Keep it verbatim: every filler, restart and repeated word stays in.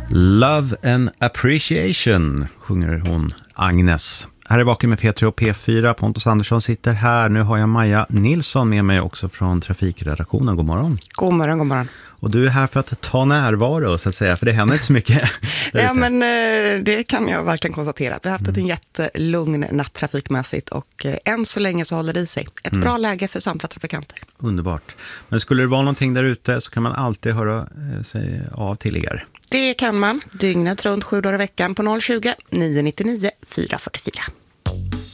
Love and appreciation sjunger hon, Agnes. Här är Vaken med P tre och P fyra. Pontus Andersson sitter här. Nu har jag Maja Nilsson med mig också från trafikredaktionen. God morgon. God morgon, god morgon. Och du är här för att ta närvaro så att säga, för det händer inte så mycket. Ja, men det kan jag verkligen konstatera. Vi har haft mm. en jättelugn natt trafikmässigt och än så länge så håller det i sig. Ett mm. bra läge för samtliga trafikanter. Underbart. Men skulle det vara någonting där ute så kan man alltid höra sig av till er. Det kan man. Dygnet runt sju dagar i veckan på noll tjugo, nio nio nio, fyra fyra fyra.